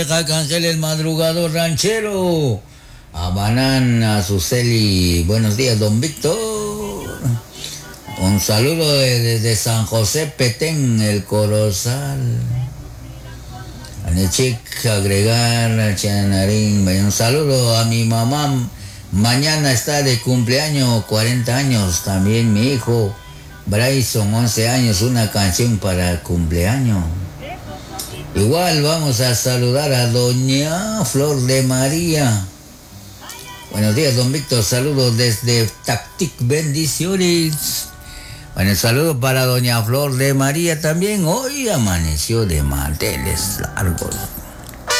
Arcángel el madrugador ranchero. A Banana, Suseli. Buenos días, don Víctor. Un saludo desde San José Petén, el Corozal. Anechik, agregar, Chanarín. Un saludo a mi mamá. Mañana está de cumpleaños, 40 años. También mi hijo Bryson, 11 años. Una canción para el cumpleaños. Igual vamos a saludar a doña Flor de María. Buenos días, don Víctor. Saludos desde Tactic. Bendiciones. Bueno, saludo para doña Flor de María también. Hoy amaneció de manteles largos.